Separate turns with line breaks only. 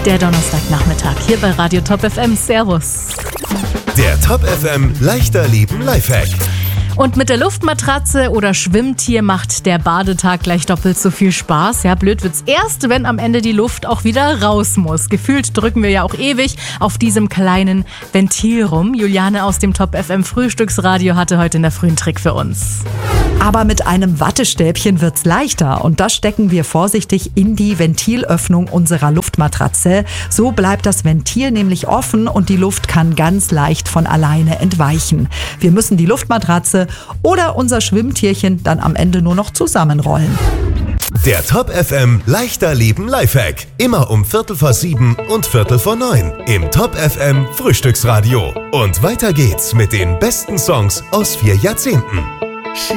Der Donnerstagnachmittag hier bei Radio Top FM. Servus.
Der Top FM leichter Leben Lifehack.
Und mit der Luftmatratze oder Schwimmtier macht der Badetag gleich doppelt so viel Spaß. Ja, blöd wird's erst, wenn am Ende die Luft auch wieder raus muss. Gefühlt drücken wir ja auch ewig auf diesem kleinen Ventil rum. Juliane aus dem Top FM Frühstücksradio hatte heute in der frühen Trick für uns.
Aber mit einem Wattestäbchen wird's leichter und das stecken wir vorsichtig in die Ventilöffnung unserer Luftmatratze. So bleibt das Ventil nämlich offen und die Luft kann ganz leicht von alleine entweichen. Wir müssen die Luftmatratze oder unser Schwimmtierchen dann am Ende nur noch zusammenrollen.
Der Top FM leichter Leben Lifehack. Immer um 7:15 und 8:45 im Top FM Frühstücksradio. Und weiter geht's mit den besten Songs aus 4 Jahrzehnten.